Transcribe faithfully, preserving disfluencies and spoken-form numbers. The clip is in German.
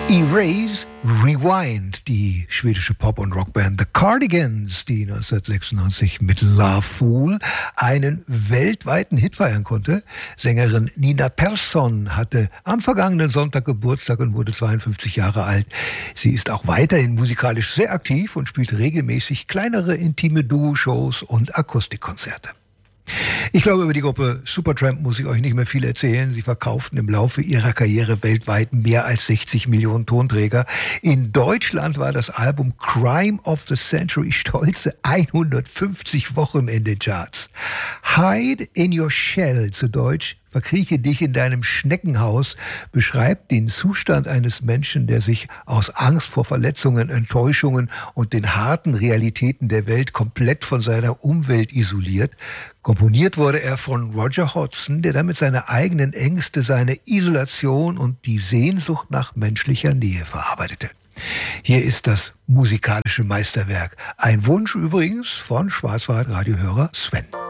Erase, Rewind, die schwedische Pop- und Rockband The Cardigans, die neunzehnhundertsechsundneunzig mit Love Fool einen weltweiten Hit feiern konnte. Sängerin Nina Persson hatte am vergangenen Sonntag Geburtstag und wurde zweiundfünfzig Jahre alt. Sie ist auch weiterhin musikalisch sehr aktiv und spielt regelmäßig kleinere intime Duo-Shows und Akustikkonzerte. Ich glaube, über die Gruppe Supertramp muss ich euch nicht mehr viel erzählen. Sie verkauften im Laufe ihrer Karriere weltweit mehr als sechzig Millionen Tonträger. In Deutschland war das Album Crime of the Century stolze hundertfünfzig Wochen in den Charts. Hide in Your Shell, zu Deutsch Verkrieche dich in deinem Schneckenhaus, beschreibt den Zustand eines Menschen, der sich aus Angst vor Verletzungen, Enttäuschungen und den harten Realitäten der Welt komplett von seiner Umwelt isoliert. Komponiert wurde er von Roger Hodgson, der damit seine eigenen Ängste, seine Isolation und die Sehnsucht nach menschlicher Nähe verarbeitete. Hier ist das musikalische Meisterwerk. Ein Wunsch übrigens von Schwarzwald-Radiohörer Sven.